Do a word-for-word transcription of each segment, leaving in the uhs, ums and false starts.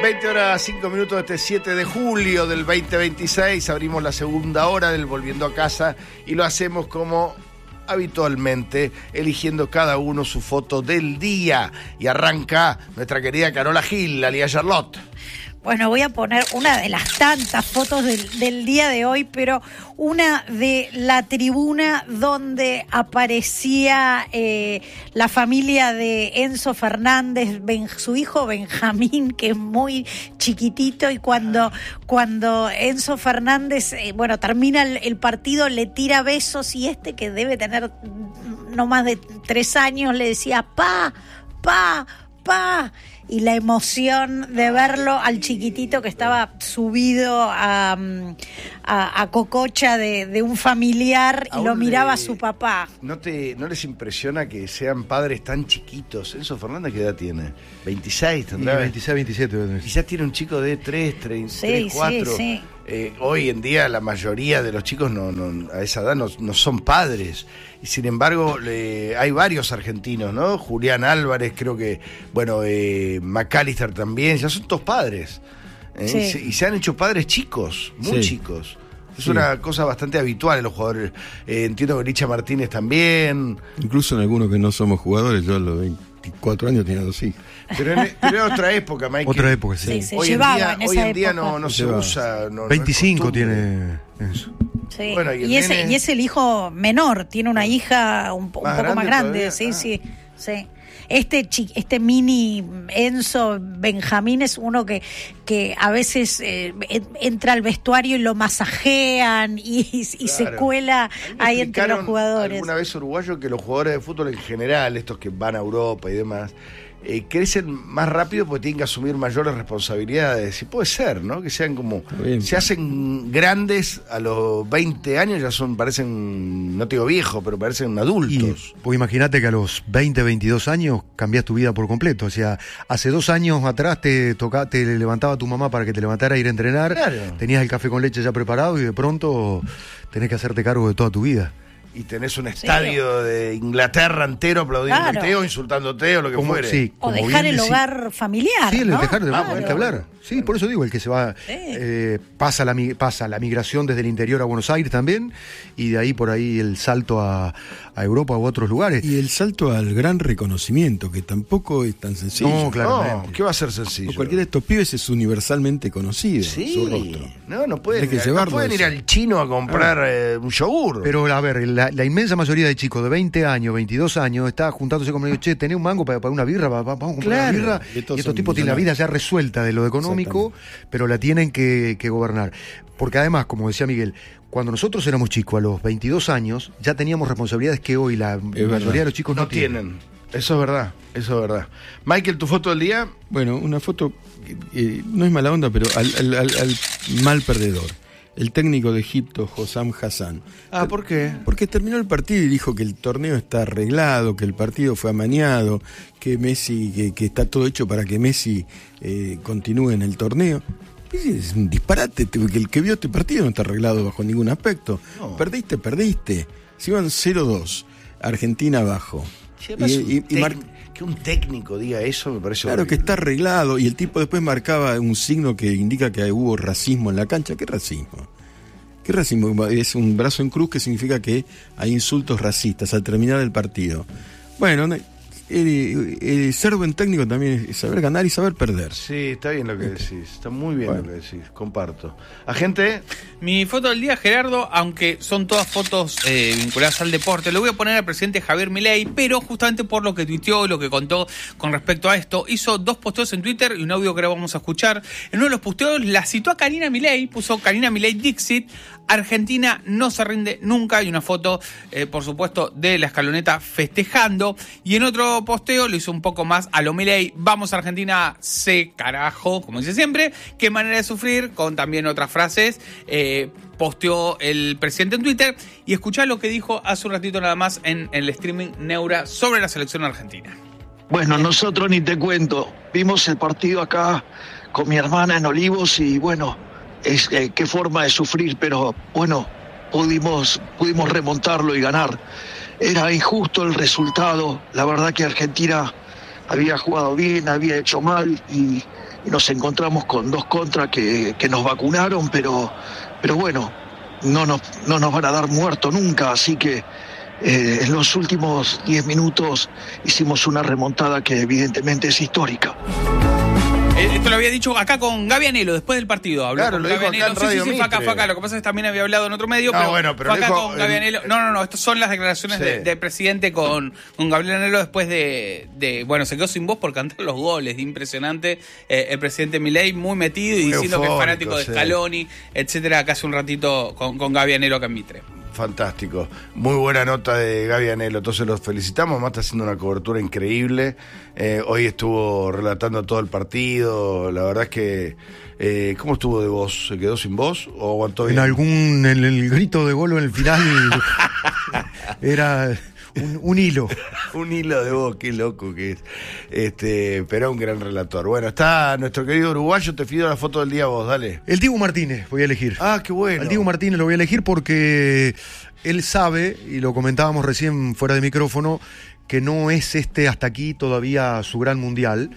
veinte horas cinco minutos de este siete de julio del veinte veintiséis. Abrimos la segunda hora del Volviendo a Casa y lo hacemos como habitualmente, eligiendo cada uno su foto del día. Y arranca nuestra querida Carola Gil, alias Charlotte. Bueno, voy a poner una de las tantas fotos del, del día de hoy, pero una de la tribuna donde aparecía eh, la familia de Enzo Fernández, ben, su hijo Benjamín, que es muy chiquitito, y cuando, cuando Enzo Fernández, eh, bueno, termina el, el partido, le tira besos, y este, que debe tener no más de tres años, le decía, pa, pa, pa. Y la emoción de verlo al chiquitito que estaba subido a, a, a cococha de, de un familiar y lo miraba a su papá. ¿No te no les impresiona que sean padres tan chiquitos? Enzo Fernández, ¿qué edad tiene? veintiséis, tendrá. veintiséis, veintisiete. Quizás tiene un chico de tres, tres, sí, cuatro. Sí, sí. Eh, hoy en día la mayoría de los chicos no, no, a esa edad no, no son padres. Y sin embargo le, hay varios argentinos, ¿no? Julián Álvarez, creo que, bueno, eh, McAllister también, ya son todos padres. ¿eh? Sí. Y, se, y se han hecho padres chicos, muy sí. chicos. Es sí. una cosa bastante habitual en los jugadores. Eh, entiendo que Licha Martínez también. Incluso en algunos que no somos jugadores, yo a los veinticuatro años tenía dos hijos. Pero, en, pero era otra época, Michael. Otra época, sí. sí se hoy llevaba en día, en esa hoy en época. día no, no se, se usa. No, veinticinco no tiene eso. Sí. Bueno, y, y, ese, nene... y es el hijo menor, tiene una hija un, un poco grande más grande, todavía. sí, ah. sí, sí. Este chi, este mini Enzo Benjamín es uno que, que a veces eh, entra al vestuario y lo masajean y, y, y claro. se cuela ahí entre los jugadores. Alguna vez uruguayo que los jugadores de fútbol en general, estos que van a Europa y demás, Eh, crecen más rápido porque tienen que asumir mayores responsabilidades. Y puede ser, ¿no? Que sean como... Se hacen grandes a los veinte años, ya son, parecen, no te digo viejos, pero parecen adultos. Y, pues imagínate que a los veinte, veintidós años cambias tu vida por completo. O sea, hace dos años atrás te, toca, te levantaba tu mamá para que te levantara a ir a entrenar. Claro. Tenías el café con leche ya preparado y de pronto tenés que hacerte cargo de toda tu vida. Y tenés un estadio sí. de Inglaterra entero aplaudiéndote claro. o insultándote o lo que como, fuere. Sí, o dejar el decís, hogar familiar. Sí, el ¿no? dejar de claro. hay que hablar. Sí, por eso digo, el que se va, sí. eh, pasa, la, pasa la migración desde el interior a Buenos Aires también, y de ahí por ahí el salto a, a Europa u otros lugares. Y el salto al gran reconocimiento, que tampoco es tan sencillo. No, claramente. No, ¿qué va a ser sencillo? Cualquiera de estos pibes es universalmente conocido, sí. su rostro. No, no pueden, que no pueden ir al chino a comprar ah. eh, un yogur. Pero, a ver, la, la inmensa mayoría de chicos de veinte años, veintidós años, está juntándose con ellos, che, ¿tenés un mango para, para una birra? Para, vamos a comprar claro. una birra. Y estos, y estos tipos tienen la vida ya resuelta de lo económico, pero la tienen que, que gobernar. Porque además, como decía Miguel, cuando nosotros éramos chicos, a los veintidós años, ya teníamos responsabilidades que hoy la es mayoría verdad. de los chicos no, no tienen. tienen. Eso es verdad, eso es verdad. Michael, ¿tu foto del día? Bueno, una foto, eh, no es mala onda, pero al, al, al, al mal perdedor. El técnico de Egipto, Hossam Hassan. Ah, ¿por qué? Porque terminó el partido y dijo que el torneo está arreglado, que el partido fue amañado, que Messi, que, que está todo hecho para que Messi eh, continúe en el torneo. Es un disparate, que el que vio este partido no está arreglado bajo ningún aspecto. No. Perdiste, perdiste. Se iban cero dos, Argentina abajo. Sí, y, y, y mar... Que un técnico diga eso me parece claro horrible. Que está arreglado, y el tipo después marcaba un signo que indica que hubo racismo en la cancha. ¿Qué racismo? ¿Qué racismo? Es un brazo en cruz que significa que hay insultos racistas al terminar el partido. Bueno, el, el ser buen técnico también es saber ganar y saber perder. Sí, está bien lo que decís, está muy bien bueno. lo que decís, comparto. Agente. Mi foto del día, Gerardo, aunque son todas fotos eh, vinculadas al deporte, lo voy a poner al presidente Javier Milei, pero justamente por lo que tuiteó y lo que contó con respecto a esto, hizo dos posteos en Twitter y un audio que ahora vamos a escuchar. En uno de los posteos la citó a Karina Milei, puso Karina Milei Dixit, Argentina no se rinde nunca, y una foto, eh, por supuesto, de la escaloneta festejando. Y en otro posteo lo hizo un poco más a lo Milei, vamos Argentina, se carajo, como dice siempre, qué manera de sufrir, con también otras frases. Eh, posteó el presidente en Twitter, y escuchá lo que dijo hace un ratito nada más en, en el streaming Neura sobre la selección argentina. Bueno, nosotros ni te cuento, vimos el partido acá con mi hermana en Olivos y bueno, es eh, qué forma de sufrir, pero bueno, pudimos, pudimos remontarlo y ganar. Era injusto el resultado, la verdad que Argentina había jugado bien, había hecho mal y, y nos encontramos con dos contras que, que nos vacunaron, pero, pero bueno, no nos, no nos van a dar muerto nunca, así que eh, en los últimos diez minutos hicimos una remontada que evidentemente es histórica. Esto lo había dicho acá con Gaby Anelo después del partido. Habló claro, con lo Gaby dijo Anelo. acá en sí, Radio sí, sí, fue acá, Mitre. fue acá. Lo que pasa es que también había hablado en otro medio, No, pero bueno, pero fue acá dijo con Gaby el- Anelo. No, no, no, estas son las declaraciones Sí. de- del presidente con, con Gabriel Anelo después de, de, bueno, se quedó sin voz por cantar los goles. Impresionante. Eh, el presidente Milei muy metido y Muy diciendo que es eufórico, fanático de sí. Scaloni, etcétera, acá hace un ratito con, con Gaby Anelo acá en Mitre. Fantástico. Muy buena nota de Gaby Anelo. Entonces los felicitamos. Además está haciendo una cobertura increíble. Eh, hoy estuvo relatando todo el partido. La verdad es que... Eh, ¿Cómo estuvo de voz? ¿Se quedó sin voz o aguantó bien? En algún, en el grito de gol en el final era un, un hilo. Un hilo de voz, qué loco que es. Este, pero un gran relator. Bueno, está nuestro querido uruguayo. Te pido la foto del día vos, dale. El Dibu Martínez voy a elegir. Ah, qué bueno. Al Dibu Martínez lo voy a elegir porque él sabe, y lo comentábamos recién fuera de micrófono, que no es este hasta aquí todavía su gran mundial.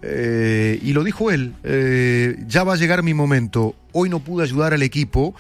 Eh, y lo dijo él, eh, ya va a llegar mi momento. Hoy no pude ayudar al equipo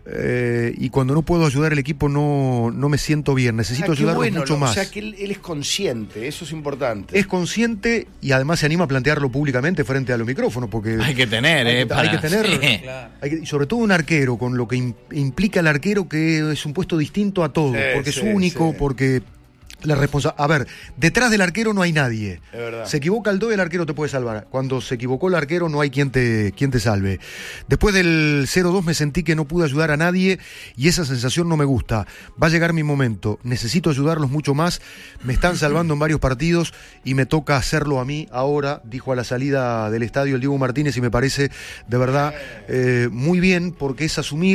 eh, y cuando no puedo ayudar al equipo no, no me siento bien. Necesito Ah, qué ayudarlos bueno, mucho lo- más. O sea, que él, él es consciente, eso es importante. Es consciente y además se anima a plantearlo públicamente frente a los micrófonos porque Hay que tener, hay ¿eh? que, para- hay que tener Sí. hay que- y sobre todo un arquero con lo que im- implica el arquero, que es un puesto distinto a todo, Sí, porque sí, es único, sí. porque la responsa- a ver, detrás del arquero no hay nadie. Es verdad. Se equivoca el do y el arquero te puede salvar. Cuando se equivocó el arquero no hay quien te, quien te salve. Después del cero dos me sentí que no pude ayudar a nadie y esa sensación no me gusta. Va a llegar mi momento. Necesito ayudarlos mucho más. Me están salvando en varios partidos y me toca hacerlo a mí ahora, dijo a la salida del estadio el Dibu Martínez, y me parece de verdad eh, muy bien, porque es asumir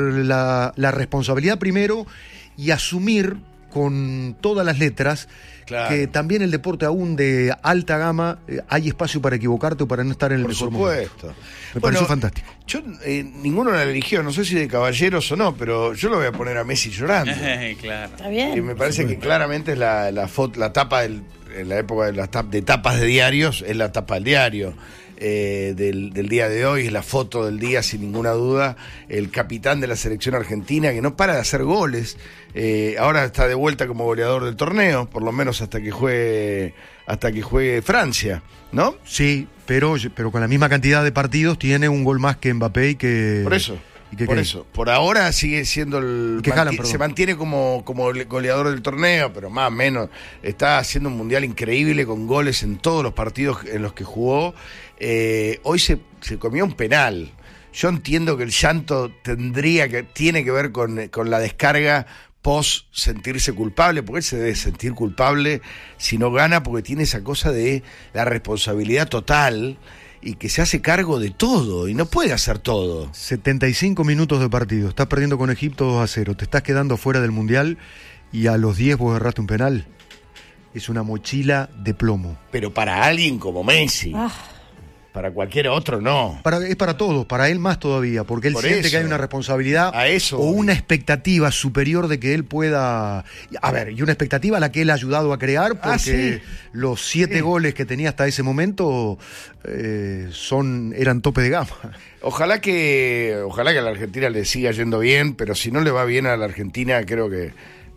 la, la responsabilidad primero y asumir con todas las letras, Claro. que también el deporte aún de alta gama eh, hay espacio para equivocarte o para no estar en el Por mejor supuesto. momento. Me pareció fantástico. Yo, eh, ninguno la eligió, no sé si de caballeros o no, pero yo lo voy a poner a Messi llorando. Claro. Está bien. Y me parece que claramente es la, la, foto, la tapa del, en la época de las tap, de tapas de diarios, es la tapa del diario. Eh, del, del día de hoy, es la foto del día sin ninguna duda, el capitán de la selección argentina que no para de hacer goles, eh, ahora está de vuelta como goleador del torneo, por lo menos hasta que juegue hasta que juegue Francia, ¿no? Sí, pero, pero con la misma cantidad de partidos tiene un gol más que Mbappé y que... Por eso. y que- Por que- eso, por ahora sigue siendo el Que Haaland, manti- perdón. se mantiene como, como goleador del torneo, pero más o menos está haciendo un mundial increíble con goles en todos los partidos en los que jugó. Eh, hoy se, se comió un penal. Yo entiendo que el llanto tendría que tiene que ver con, con la descarga post sentirse culpable, porque él se debe sentir culpable si no gana, porque tiene esa cosa de la responsabilidad total y que se hace cargo de todo y no puede hacer todo. setenta y cinco minutos de partido, estás perdiendo con Egipto dos a cero, te estás quedando fuera del Mundial y a los diez vos erraste un penal. Es una mochila de plomo. Pero para alguien como Messi, Ah, para cualquier otro no. Para, es para todos, para él más todavía, porque él Por siente eso. que hay una responsabilidad A eso o voy. una expectativa superior de que él pueda... A ver, y una expectativa a la que él ha ayudado a crear, porque Ah, sí. los siete Sí. goles que tenía hasta ese momento eh, son eran tope de gama. Ojalá que, ojalá que a la Argentina le siga yendo bien, pero si no le va bien a la Argentina, creo que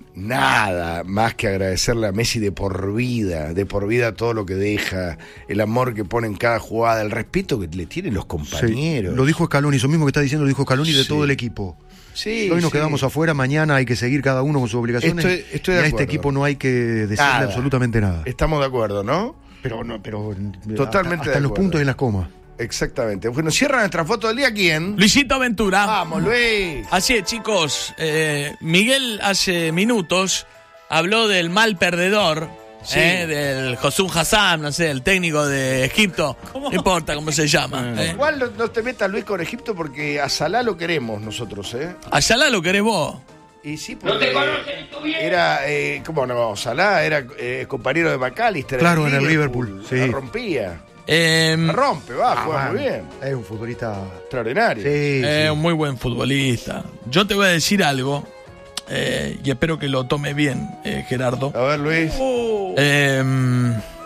nada más que agradecerle a Messi de por vida, de por vida todo lo que deja, el amor que pone en cada jugada, el respeto que le tienen los compañeros. Sí, lo dijo Scaloni, eso mismo que está diciendo lo dijo Scaloni de Sí. todo el equipo. Sí, Hoy nos sí. quedamos afuera, mañana hay que seguir cada uno con sus obligaciones. Estoy- estoy de y a este acuerdo. equipo no hay que decirle Nada. absolutamente nada. Estamos de acuerdo, ¿no? Pero no, pero Totalmente hasta, de en los acuerdo. puntos y en las comas. Exactamente. Bueno, cierra nuestra foto del día, ¿quién? Luisito Ventura. Vamos, Luis. Así es, chicos. Eh, Miguel hace minutos habló del mal perdedor, Sí. eh, del Josún Hassan, no sé, el técnico de Egipto. No importa cómo se llama. eh. Igual no, no te metas, Luis, con Egipto porque a Salah lo queremos nosotros, ¿eh? A Salah lo querés vos. Y sí, porque era, eh, ¿cómo no? Salah era eh, compañero de McAllister. Claro, en el Liverpool, sí. La rompía. Eh, La rompe, va, Ah, juega man, muy bien. Es un futbolista. Extraordinario. Sí, eh, sí. un muy buen futbolista. Yo te voy a decir algo, eh, y espero que lo tome bien, eh, Gerardo. A ver, Luis. Eh,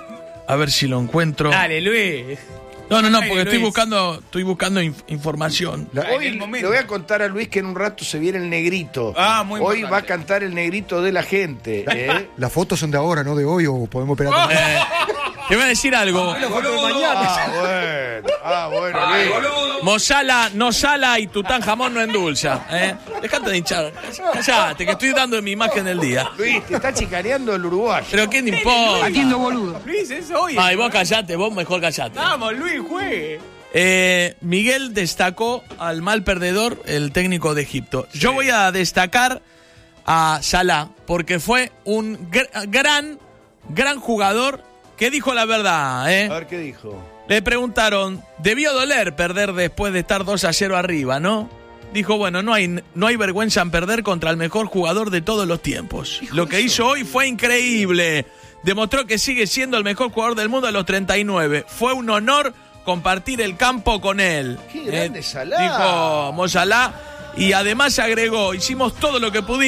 A ver si lo encuentro. Dale, Luis. No, no, no, Ay, porque estoy Luis. buscando, estoy buscando inf- información. La- En hoy el momento. le voy a contar a Luis que en un rato se viene el negrito. Ah, muy Hoy importante. va a cantar el negrito de la gente. ¿eh? Las fotos son de ahora, no de hoy, o podemos esperar. Oh. Eh, te voy a decir algo. Ah, bueno. Ah, bueno, Luis. Mozala no sala y Tután jamón no endulza. ¿eh? Dejate de hinchar. Callate, que estoy dando mi imagen del día. Luis, te está chicaneando el uruguayo. Pero ¿qué te importa? Luis, es hoy. Ay, vos callate, vos mejor callate. Vamos, Luis, juegue. Eh, Miguel destacó al mal perdedor, el técnico de Egipto. Yo voy a destacar a Salah, porque fue un gr- gran, gran jugador que dijo la verdad. ¿eh? A ver qué dijo. Le preguntaron, debió doler perder después de estar dos a cero arriba, ¿no? Dijo, bueno, no hay, no hay vergüenza en perder contra el mejor jugador de todos los tiempos. Lo que hizo hoy fue increíble. Demostró que sigue siendo el mejor jugador del mundo a los treinta y nueve. Fue un honor compartir el campo con él. Qué grande Salah. Dijo Mo Salah. Y además agregó, hicimos todo lo que pudimos.